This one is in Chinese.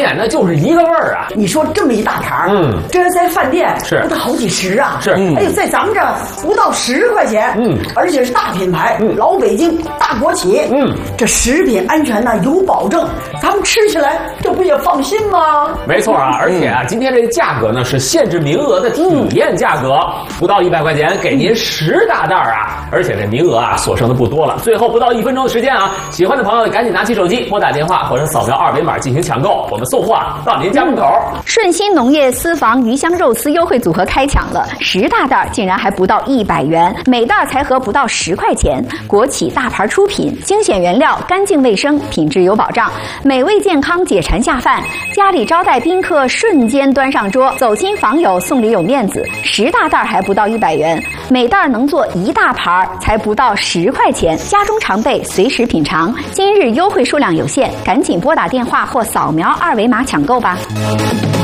远呢就是一个味儿啊。 你说这么一大盘，这要在饭店是不得好几十啊？ 是， 哎呦，在咱们这儿不到10块钱，而且是大品牌，老北京大国企，这食品安全呢有保证，咱们吃起来这不也放心吗？ 没错啊，而且啊，今天这个价格呢是限制名额的体验价格，不到100块钱给您10大袋啊，而且这名额啊所剩的不多了，最后不到1分钟的时间啊，喜欢的朋友赶紧拿起手机拨打电话或者扫描2维码进行抢购，我们送货啊到您家门口。 顺鑫农业私房鱼香肉丝优惠组合开抢了，10大袋竟然还不到100元，每袋才合不到10块钱。国企大牌出品，精选原料，干净卫生，品质有保障，美味健康，解馋下饭。家里招待宾客瞬间端上桌，走亲访友送礼有面子。10大袋还不到100元，每袋能做1大盘，才不到10块钱。家中常备，随时品尝。今日优惠数量有限，赶紧拨打电话或扫描2维码抢购吧。